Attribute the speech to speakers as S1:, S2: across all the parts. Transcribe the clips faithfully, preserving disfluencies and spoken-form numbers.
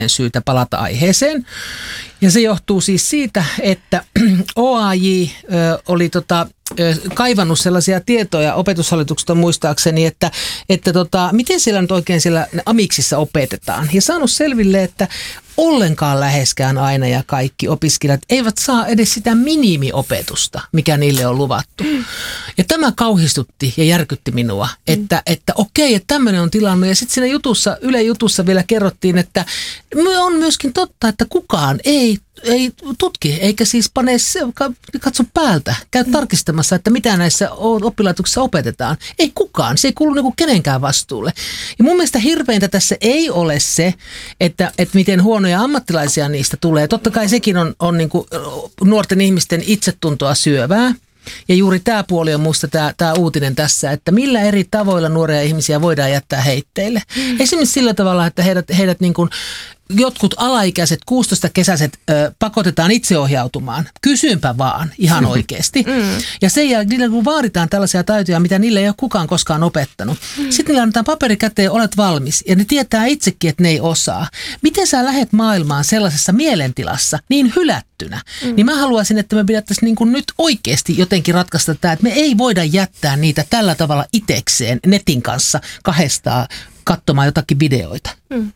S1: syytä palata aiheeseen. Ja se johtuu siis siitä, että O A J ö, oli tota, ö, kaivannut sellaisia tietoja opetushallituksesta muistaakseni, että, että tota, miten siellä nyt oikein siellä amiksissa opetetaan. Ja saanut selville, että ollenkaan läheskään aina ja kaikki opiskelijat eivät saa edes sitä minimiopetusta, mikä niille on luvattu. Ja tämä kauhistutti ja järkytti minua, että, mm. että okei, että tämmöinen on tilanne. Ja sitten siinä jutussa, Yle jutussa vielä kerrottiin, että on myöskin totta, että kukaan ei ei tutki, eikä siis pane, katso päältä, käy mm. tarkistamassa, että mitä näissä oppilaitoksissa opetetaan. Ei kukaan, se ei kuulu niinku kenenkään vastuulle. Ja mun mielestä hirveintä tässä ei ole se, että, että miten huonoja ammattilaisia niistä tulee. Totta kai sekin on, on niinku nuorten ihmisten itsetuntoa syövää. Ja juuri tämä puoli on musta tämä, tämä uutinen tässä, että millä eri tavoilla nuoria ihmisiä voidaan jättää heitteille. Mm. Esimerkiksi sillä tavalla, että heidät, heidät niin kuin jotkut alaikäiset kuusitoista-kesäiset ö, pakotetaan itseohjautumaan. Kysynpä vaan ihan oikeasti. Mm. Ja sen jälkeen niille kun vaaditaan tällaisia taitoja, mitä niille ei ole kukaan koskaan opettanut. Mm. Sitten niille annetaan paperi käteen, olet valmis. Ja ne tietää itsekin, että ne ei osaa. Miten sä lähet maailmaan sellaisessa mielentilassa niin hylättynä? Mm. Niin mä haluaisin, että me pidettäisiin niin kuin nyt oikeasti jotenkin ratkaista tämä, että me ei voida jättää niitä tällä tavalla itekseen netin kanssa kahdestaan katsomaan jotakin videoita. Mm.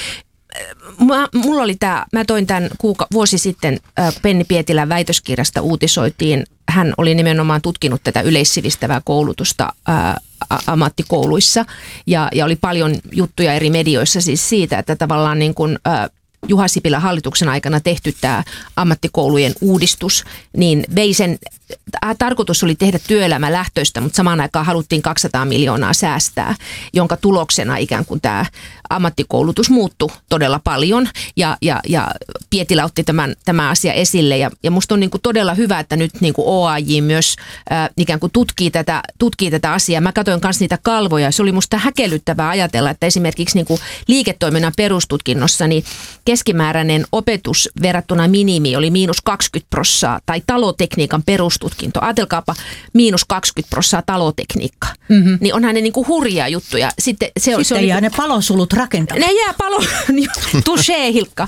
S2: Mä, mulla oli tää, mä toin tämän kuuka, vuosi sitten äh, Penni Pietilän väitöskirjasta uutisoitiin. Hän oli nimenomaan tutkinut tätä yleissivistävää koulutusta äh, ammattikouluissa ja, ja oli paljon juttuja eri medioissa siis siitä, että tavallaan niin kuin äh, Juha Sipilän hallituksen aikana tehty tämä ammattikoulujen uudistus, niin vei sen, tarkoitus oli tehdä työelämälähtöistä, mutta samaan aikaan haluttiin kaksisataa miljoonaa säästää, jonka tuloksena ikään kuin tämä ammattikoulutus muuttui todella paljon ja, ja, ja Pietilä otti tämän, tämän asian esille ja, ja musta on niin kuin todella hyvä, että nyt niin kuin O A J myös äh, ikään kuin tutkii tätä, tutkii tätä asiaa. Mä katsoin myös niitä kalvoja, se oli musta häkellyttävää ajatella, että esimerkiksi niin kuin liiketoiminnan perustutkinnossa niin keskimääräinen opetus verrattuna minimi oli miinus kaksikymmentä prosenttia tai talotekniikan perustutkinto. Ajatelkaapa miinus kaksikymmentä prosenttia talotekniikka. Mm-hmm. Niin onhan ne niin kuin hurjaa juttuja. Sitten, se,
S3: Sitten
S2: se on
S3: jää
S2: niin
S3: kuin, ne palosulut rakentamaan.
S2: Ne jää palo, touché Hilkka.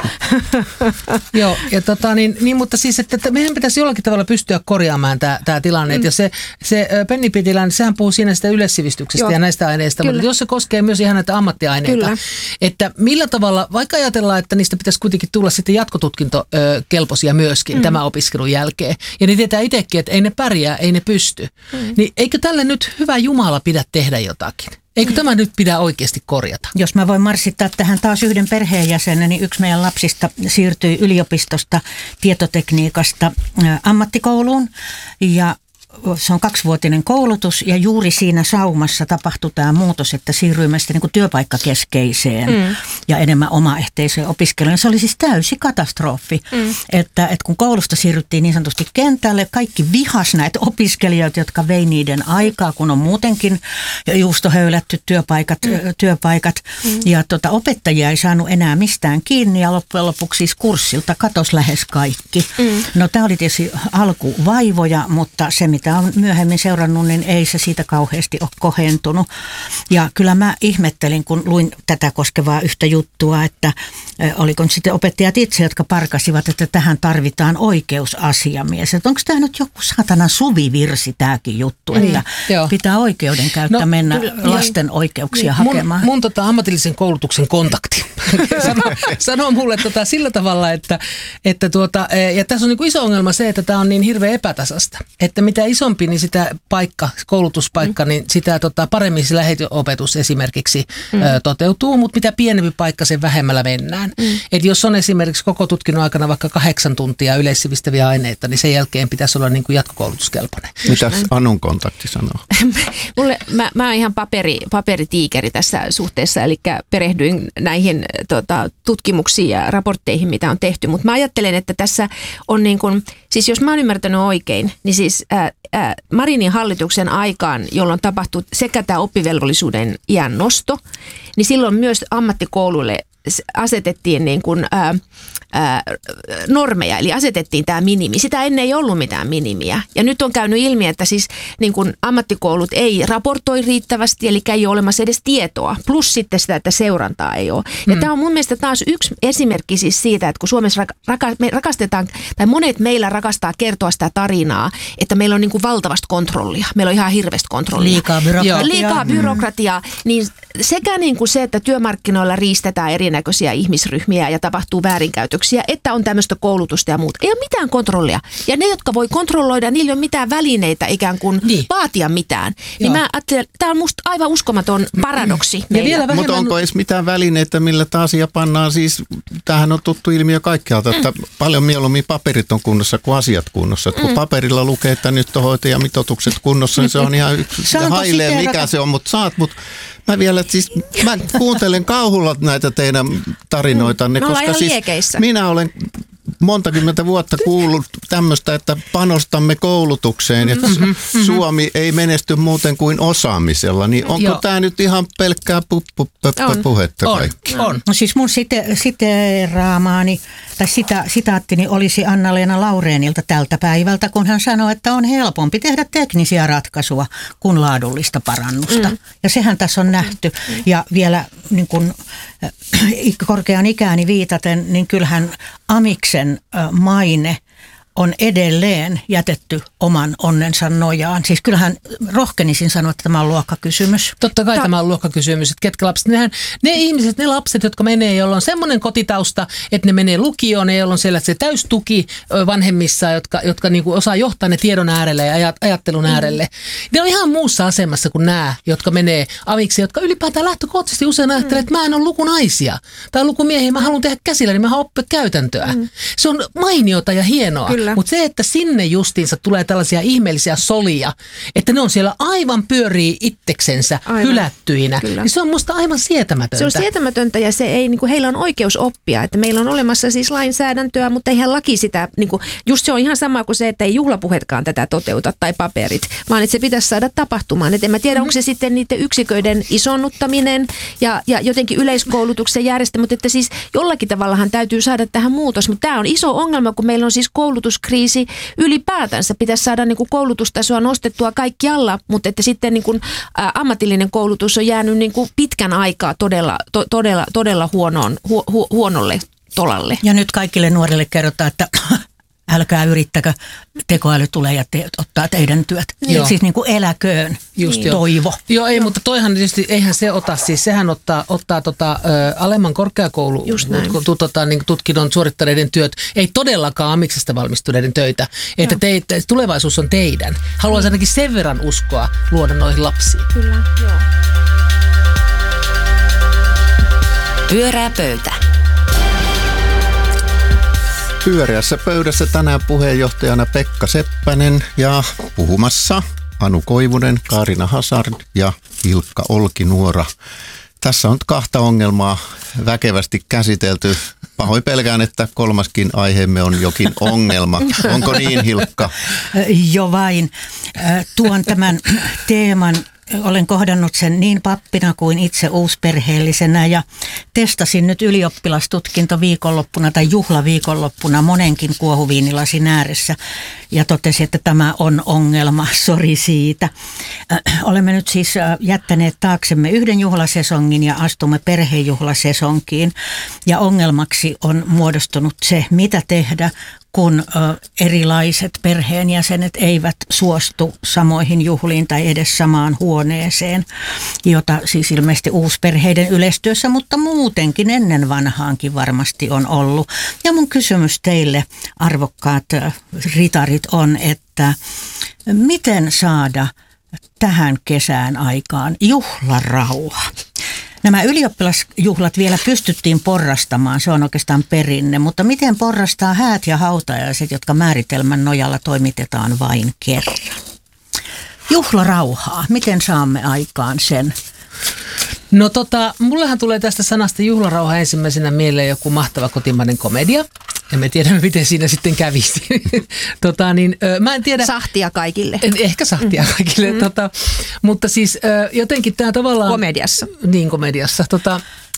S1: Joo, ja tota, niin, niin, mutta siis, että, että meidän pitäisi jollakin tavalla pystyä korjaamaan tämä, tämä tilanne. Mm. Ja se, se Penni Pietilä, sehän puhuu siinä sitä yleissivistyksestä Joo. ja näistä aineista, Kyllä. mutta jos se koskee myös ihan näitä ammattiaineita, Kyllä. että millä tavalla, vaikka ajatellaan, että niistä pitäisi kuitenkin tulla sitten jatkotutkintokelpoisia myöskin mm. tämän opiskelun jälkeen. Ja ne tietää itsekin, että ei ne pärjää, ei ne pysty. Mm. Niin eikö tälle nyt hyvä Jumala pidä tehdä jotakin? Eikö mm. tämä nyt pidä oikeasti korjata?
S3: Jos mä voin marssittaa tähän taas yhden perheenjäsenen, niin yksi meidän lapsista siirtyi yliopistosta tietotekniikasta ammattikouluun ja se on kaksivuotinen koulutus ja juuri siinä saumassa tapahtui tämä muutos, että siirryimme sitten niin kuin työpaikkakeskeiseen mm. ja enemmän omaehteiseen opiskeluun. Se oli siis täysi katastrofi, mm. että, että kun koulusta siirryttiin niin sanotusti kentälle, kaikki vihas näitä opiskelijoita, jotka vei niiden aikaa, kun on muutenkin juustohöylätty työpaikat, mm. työpaikat. Mm. ja tota, opettajia ei saanut enää mistään kiinni ja loppujen lopuksi siis kurssilta katosi lähes kaikki. Mm. No tämä oli tietysti alkuvaivoja, mutta se mitä on myöhemmin seurannut, niin ei se siitä kauheasti ole kohentunut. Ja kyllä mä ihmettelin, kun luin tätä koskevaa yhtä juttua, että oliko nyt sitten opettajat itse, jotka parkasivat, että tähän tarvitaan oikeusasiamies. Että onko tämä nyt joku saatana suvivirsi tämäkin juttu, mm, että joo. pitää oikeudenkäyttä no, mennä kyllä, lasten niin, oikeuksia niin, hakemaan.
S1: Mun, mun tota, ammatillisen koulutuksen kontakti sanoo, sanoo mulle tota, sillä tavalla, että, että tuota, ja tässä on niin kuin iso ongelma se, että tämä on niin hirveän epätasasta, että mitä isompi, niin sitä paikka, koulutuspaikka, mm. niin sitä tota, paremmin se lähiopetus esimerkiksi mm. ö, toteutuu, mutta mitä pienempi paikka, sen vähemmällä mennään. Mm. Et jos on esimerkiksi koko tutkinnon aikana vaikka kahdeksan tuntia yleissivistäviä aineita, niin sen jälkeen pitäisi olla niin kuin jatkokoulutuskelpoinen.
S4: Mitäs Anun kontakti sanoo?
S2: Mulle, mä, mä oon ihan paperi, paperitiikeri tässä suhteessa, eli perehdyin näihin tota, tutkimuksiin ja raportteihin, mitä on tehty, mutta mä ajattelen, että tässä on niin kuin, siis jos mä oon ymmärtänyt oikein, niin siis ää, ää, Marinin hallituksen aikaan, jolloin tapahtui sekä tämä oppivelvollisuuden iän nosto, niin silloin myös ammattikouluille asetettiin niin kuin, ää, ää, normeja, eli asetettiin tämä minimi. Sitä ennen ei ollut mitään minimiä. Ja nyt on käynyt ilmi, että siis niin kuin ammattikoulut ei raportoi riittävästi, eli ei ole olemassa edes tietoa. Plus sitten sitä, että seurantaa ei ole. Ja mm. tämä on mun mielestä taas yksi esimerkki siis siitä, että kun Suomessa raka- me rakastetaan, tai monet meillä rakastaa kertoa sitä tarinaa, että meillä on niin kuin valtavasti kontrollia. Meillä on ihan hirveästi kontrollia.
S3: Liikaa byrokratiaa.
S2: Liikaa byrokratiaa. Mm. Niin sekä niin kuin se, että työmarkkinoilla riistetään erinäköisiä ihmisryhmiä ja tapahtuu väärinkäytöksiä, että on tämmöistä koulutusta ja muuta. Ei ole mitään kontrollia. Ja ne, jotka voi kontrolloida, niillä ei ole mitään välineitä ikään kuin niin. vaatia mitään. Niin mä ajattelen, tämä on musta aivan uskomaton paradoksi.
S4: Vähemmän... Mutta onko edes mitään välineitä, millä tämä asia pannaan? Siis tämähän on tuttu ilmiö kaikkialta, että mm. paljon mieluummin paperit on kunnossa kuin asiat kunnossa. Kun mm. paperilla lukee, että nyt on hoitajamitoitukset kunnossa, niin se on ihan yksi ja hailee, mikä se on, mutta saat, mutta mä vielä, siis mä kuuntelen kauhulla näitä teidän tarinoitanne,
S2: mm.
S4: koska siis
S2: liekeissä.
S4: minä olen monta kymmentä vuotta kuullut tämmöistä, että panostamme koulutukseen, että mm-hmm. Suomi ei menesty muuten kuin osaamisella, niin onko Joo. tämä nyt ihan pelkkää pu- pu- pu- puhetta
S1: on.
S4: kaikki?
S1: On.
S3: No siis mun site- siteeraamaani tai sitä, sitaattini olisi Anna-Leena Laureenilta tältä päivältä, kun hän sanoi, että on helpompi tehdä teknisiä ratkaisuja kuin laadullista parannusta. Mm. Ja sehän tässä on nähty. Mm. Ja vielä niin kun, äh, korkean ikääni viitaten, niin kyllähän Amiksen äh, maine on edelleen jätetty oman onnensa nojaan. Siis kyllähän rohkenisin sanoa, että tämä on luokkakysymys.
S1: Totta kai Ta- tämä on luokkakysymys, että ketkä lapset. Nehän, ne ihmiset, ne lapset, jotka menee, joilla on semmoinen kotitausta, että ne menee lukioon, joilla on siellä se täystuki vanhemmissa, jotka, jotka niinku osaa johtaa ne tiedon äärelle ja ajattelun äärelle. Mm. Ne on ihan muussa asemassa kuin nämä, jotka menee aviksi, jotka ylipäätään lähtökohtaisesti usein ajattelee, että mä en ole lukunaisia tai lukumiehiä, mä haluan tehdä käsillä, niin mä haluan oppia käytäntöä. Mm. Se on mainiota ja hienoa. Mutta se, että sinne justiinsa tulee tällaisia ihmeellisiä solia, että ne on siellä aivan pyörii itseksensä aivan. hylättyinä, Kyllä. niin se on musta aivan sietämätöntä.
S2: Se on sietämätöntä ja se ei, niin kuin, heillä on oikeus oppia, että meillä on olemassa siis lainsäädäntöä, mutta eihän laki sitä, niin kuin, just se on ihan sama kuin se, että ei juhlapuhetkaan tätä toteuta tai paperit, vaan että se pitäisi saada tapahtumaan. Et en mä tiedä, mm-hmm. onko se sitten niiden yksiköiden isonnuttaminen ja, ja jotenkin yleiskoulutuksen järjestäminen, mutta että siis jollakin tavallahan täytyy saada tähän muutos, mutta tämä on iso ongelma, kun meillä on siis koulutuskriisi ylipäätänsä. Pitäisi saada niin kuin koulutustasoa nostettua kaikkialla, mutta että sitten niin kuin, ä, ammatillinen koulutus on jäänyt niin kuin pitkän aikaa todella, to, todella, todella huonoon, hu, hu, huonolle tolalle.
S3: Ja nyt kaikille nuorille kerrotaan, että älkää yrittäkö, tekoäly tulee ja te, ottaa teidän työt. Joo. Siis niin kuin eläköön Just toivo.
S1: Joo, joo ei, mutta toihan tietysti, eihän se ota, siis sehän ottaa, ottaa tota, ä, alemman korkeakoulu tota, niin tutkinnon suorittaneiden työt, ei todellakaan amiksesta valmistuneiden töitä, että te, te, tulevaisuus on teidän. Haluaisin ainakin sen verran uskoa luoda noihin lapsiin.
S2: Kyllä, joo.
S5: Pyörää pöytä.
S4: Pyöreässä pöydässä tänään puheenjohtajana Pekka Seppänen ja puhumassa Anu Koivunen, Kaarina Hazard ja Ilkka Olkinuora. Tässä on kahta ongelmaa väkevästi käsitelty. Pahoin pelkään, että kolmaskin aiheemme on jokin ongelma. Onko niin, Hilkka?
S3: Jo vain. Tuon tämän teeman. Olen kohdannut sen niin pappina kuin itse uusperheellisenä ja testasin nyt ylioppilastutkinto viikonloppuna tai juhlaviikonloppuna monenkin kuohuviinilasin ääressä ja totesin, että tämä on ongelma, sori siitä. Olemme nyt siis jättäneet taaksemme yhden juhlasesongin ja astumme perhejuhlasesonkiin ja ongelmaksi on muodostunut se, mitä tehdä, kun erilaiset perheenjäsenet eivät suostu samoihin juhliin tai edes samaan huoneeseen, jota siis ilmeisesti uusperheiden yleistyössä, mutta muutenkin ennen vanhaankin varmasti on ollut. Ja mun kysymys teille, arvokkaat ritarit, on, että miten saada tähän kesään aikaan juhlarauha? Nämä ylioppilasjuhlat vielä pystyttiin porrastamaan, se on oikeastaan perinne, mutta miten porrastaa häät ja hautajaiset, jotka määritelmän nojalla toimitetaan vain kerran? Juhlarauhaa, miten saamme aikaan sen?
S1: No tota, mullehan tulee tästä sanasta juhlarauha ensimmäisenä mieleen joku mahtava kotimainen komedia. Ja me tiedämme, miten siinä sitten kävisi. tota, niin, ö, mä en tiedä.
S2: Sahtia kaikille.
S1: Ehkä sahtia mm. kaikille. Mm. Tota, mutta siis ö, jotenkin tämä tavallaan...
S2: Komediassa.
S1: Niin, komediassa. Tota,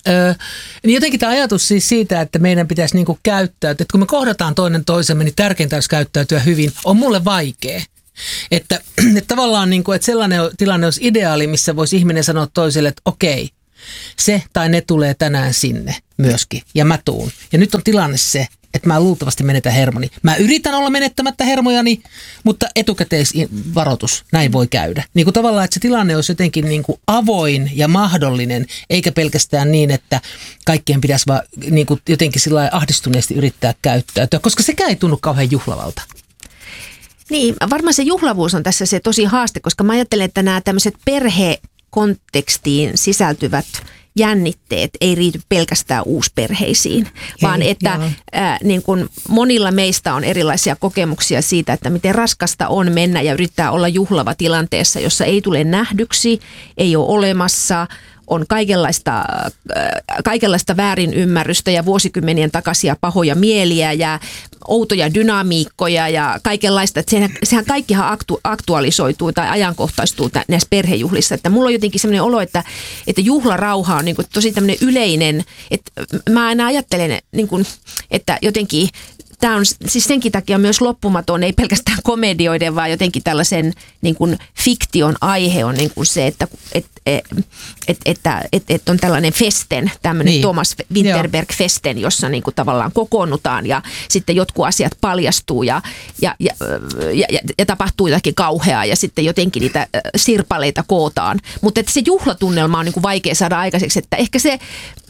S1: Öö, niin jotenkin tämä ajatus siis siitä, että meidän pitäisi niinku käyttää, että kun me kohdataan toinen toisemme, niin tärkeintä olisi käyttäytyä hyvin, on mulle vaikea. Että, että tavallaan niin kuin, että sellainen tilanne olisi ideaali, missä voisi ihminen sanoa toiselle, että okei, se tai ne tulee tänään sinne myöskin ja mä tuun. Ja nyt on tilanne se, että mä luultavasti menetän hermoni. Mä yritän olla menettämättä hermojani, mutta etukäteisvaroitus, näin voi käydä. Niin kuin tavallaan, että se tilanne olisi jotenkin niin kuin avoin ja mahdollinen, eikä pelkästään niin, että kaikkien pitäisi vaan niin kuin jotenkin sillä lailla ahdistuneesti yrittää käyttäytyä, koska sekään ei tunnu kauhean juhlavalta.
S2: Niin, varmaan se juhlavuus on tässä se tosi haaste, koska mä ajattelen, että nämä tämmöiset perhekontekstiin sisältyvät jännitteet ei riity pelkästään uusperheisiin, ei, vaan että ää, niin kun monilla meistä on erilaisia kokemuksia siitä, että miten raskasta on mennä ja yrittää olla juhlava tilanteessa, jossa ei tule nähdyksi, ei ole olemassa, on kaikenlaista, kaikenlaista väärinymmärrystä ja vuosikymmenien takaisia pahoja mieliä ja outoja dynamiikkoja ja kaikenlaista. Että sehän, sehän kaikkihan aktu, aktualisoituu tai ajankohtaistuu näissä perhejuhlissa. Että mulla on jotenkin sellainen olo, että, että juhlarauha on niin kuin tosi tämmöinen yleinen. Että mä aina ajattelen, niin kuin, että jotenkin tämä on siis senkin takia myös loppumaton, ei pelkästään komedioiden, vaan jotenkin tällaisen niin kuin fiktion aihe on niin kuin se, että, että, että, että, että, että on tällainen festen, tämmöinen niin. Thomas Winterberg-festen, jossa niin kuin tavallaan kokoonnutaan ja sitten jotkut asiat paljastuu ja, ja, ja, ja, ja tapahtuu jotakin kauheaa ja sitten jotenkin niitä sirpaleita kootaan. Mutta että se juhlatunnelma on niin kuin vaikea saada aikaiseksi, että ehkä se...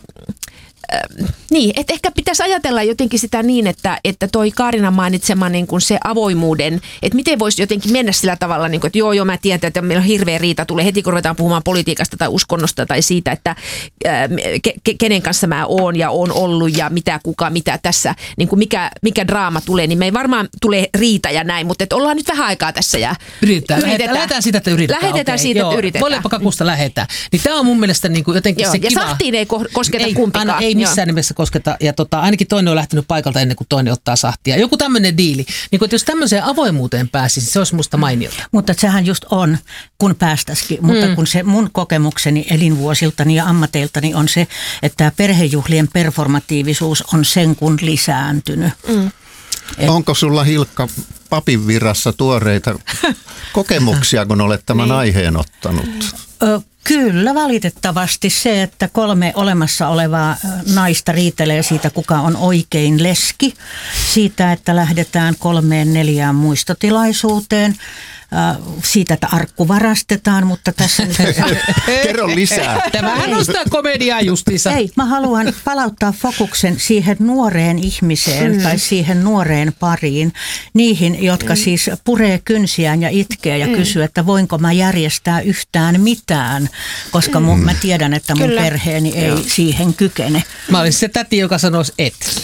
S2: Äh, niin, että ehkä pitäisi ajatella jotenkin sitä niin, että, että toi Kaarinan mainitsema niin kuin se avoimuuden, että miten voisi jotenkin mennä sillä tavalla, niin kuin, että joo, joo, mä tiedän, että meillä on hirveä riita, tulee heti kun ruvetaan puhumaan politiikasta tai uskonnosta tai siitä, että äh, ke, kenen kanssa mä oon ja oon ollut ja mitä kuka, mitä tässä, niin kuin mikä, mikä draama tulee, niin me ei varmaan tule riita ja näin, mutta että ollaan nyt vähän aikaa tässä ja
S1: yritetään. yritetään. Lähdetään siitä, että yritetään.
S2: Lähetetään okay, siitä,
S1: joo,
S2: että yritetään.
S1: Voileipakakusta lähetään. Niin tämä on mun mielestä niin kuin jotenkin
S2: joo,
S1: se
S2: ja
S1: kiva.
S2: Ja sahtiin ei kosketa
S1: ei,
S2: kumpikaan.
S1: Aina, ei missään nimessä kosketa. Ja tota, ainakin toinen on lähtenyt paikalta ennen kuin toinen ottaa sahtia. Joku tämmöinen diili. Niin kuin, että jos tämmöiseen avoimuuteen pääsisi, se olisi musta mainiota.
S3: Mutta sehän just on, kun päästäisikin. Mutta mm. kun se mun kokemukseni elinvuosiltani ja ammateiltani on se, että tämä perhejuhlien performatiivisuus on sen kun lisääntynyt. Mm.
S4: Et... Onko sulla, Hilkka, papin virassa tuoreita kokemuksia, kun olet tämän niin. aiheen ottanut?
S3: Ö, Kyllä, valitettavasti se, että kolme olemassa olevaa naista riitelee siitä, kuka on oikein leski. Siitä, että lähdetään kolmeen neljään muistotilaisuuteen. Siitä, että arkku varastetaan, mutta tässä nyt...
S4: Kerro lisää.
S1: Tämähän on sitä komediaa justiinsa.
S3: Ei, mä haluan palauttaa fokuksen siihen nuoreen ihmiseen mm. tai siihen nuoreen pariin. Niihin, jotka mm. siis puree kynsiään ja itkee ja mm. kysyy, että voinko mä järjestää yhtään mitään, koska mun, mä tiedän, että mun Kyllä. perheeni ei Joo. siihen kykene.
S1: Mä olisin se täti, joka sanoisi et.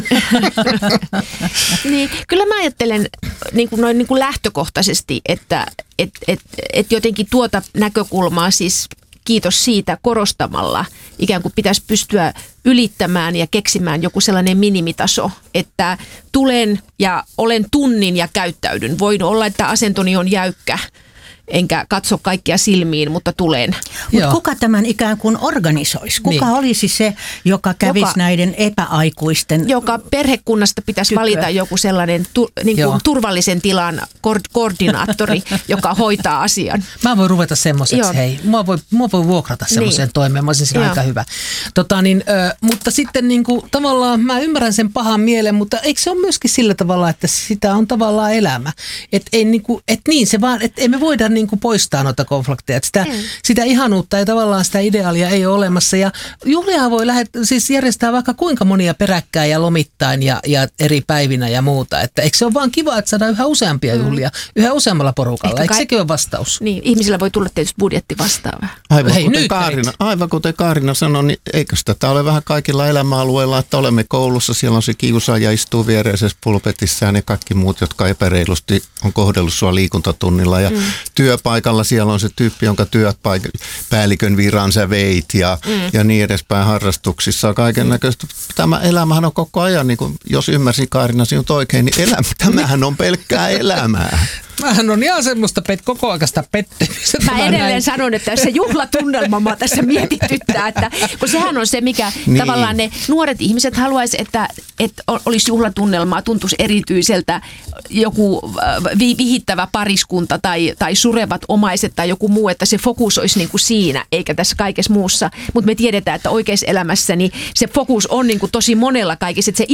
S2: Niin, kyllä mä ajattelen niin kuin noin niin kuin lähtökohtaisesti, että et, et, et jotenkin tuota näkökulmaa siis kiitos siitä korostamalla ikään kuin pitäisi pystyä ylittämään ja keksimään joku sellainen minimitaso, että tulen ja olen tunnin ja käyttäydyn. Voin olla, että asentoni on jäykkä. Enkä katso kaikkia silmiin, mutta tulen.
S3: Mutta kuka tämän ikään kuin organisoisi? Kuka niin. olisi se, joka kävisi joka, näiden epäaikuisten...
S2: Joka perhekunnasta pitäisi tykkö. valita joku sellainen tu, niin kuin turvallisen tilan ko- koordinaattori, joka hoitaa asian.
S1: Mä voin ruveta semmoiseksi, hei. Mua voi, mua voi vuokrata semmoiseen niin. toimeen. Mä olisin siinä aika hyvä. Tota, niin, ö, mutta sitten niin kuin, tavallaan mä ymmärrän sen pahan mielen, mutta eikö se ole myöskin sillä tavalla, että sitä on tavallaan elämä? Että niin, et niin se vaan, että ei me voida niin kuin poistaa noita konflikteja. Sitä, mm. sitä ihanuutta ja tavallaan sitä ideaalia ei ole olemassa. Ja juhlia voi lähet, siis järjestää vaikka kuinka monia peräkkäin ja lomittain ja, ja eri päivinä ja muuta. Että eikö se ole vaan kiva, että saadaan yhä useampia mm. juhlia, yhä useammalla porukalla. Eikö kai... sekin ole vastaus?
S2: Niin, ihmisillä voi tulla tietysti budjetti vastaan.
S4: Aivan, Hei, kuten Kaarina, aivan kuten Kaarina sanoi, niin eikö tätä ole vähän kaikilla elämäalueilla, että olemme koulussa, siellä on se kiusaaja istuu viereisessä pulpetissaan ja kaikki muut, jotka epäreilusti on kohdellut sua liikuntatunnilla ja mm. työpaikalla siellä on se tyyppi, jonka työpäällikön viran sä veit ja, mm. ja niin edespäin harrastuksissa kaiken näköistä. Tämä elämähän on koko ajan, niin kuin, jos ymmärsin Kaarina sinut oikein, niin elämä, tämähän on pelkkää elämää.
S1: Mähän on ihan semmoista pet, koko aikaista pettymistä.
S2: Mä edelleen näin. sanon, että se juhlatunnelma mä tässä mietityttää, että kun sehän on se, mikä niin. tavallaan ne nuoret ihmiset haluaisi, että, että olisi juhlatunnelmaa, tuntuisi erityiseltä joku vihittävä pariskunta tai, tai surevat omaiset tai joku muu, että se fokus olisi niin kuin siinä, eikä tässä kaikessa muussa. Mutta me tiedetään, että oikeassa elämässä niin se fokus on niin kuin tosi monella kaikessa, että se